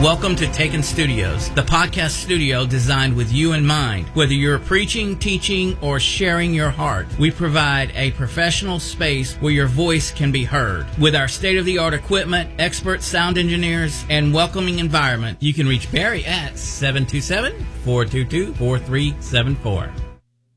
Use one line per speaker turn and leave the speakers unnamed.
Welcome to Taken Studios, the podcast studio designed with you in mind. Whether you're preaching, teaching, or sharing your heart, we provide a professional space where your voice can be heard. With our state-of-the-art equipment, expert sound engineers, and welcoming environment, you can reach Barry at 727-422-4374.